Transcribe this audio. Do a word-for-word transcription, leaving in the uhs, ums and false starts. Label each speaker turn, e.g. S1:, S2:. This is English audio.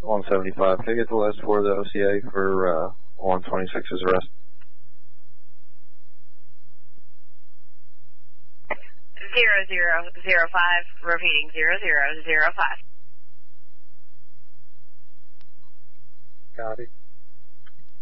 S1: one seventy-five. Can I get the last four of the O C A for uh, one twenty-six's arrest?
S2: Zero zero zero five. Repeating zero zero zero five.
S1: Copy.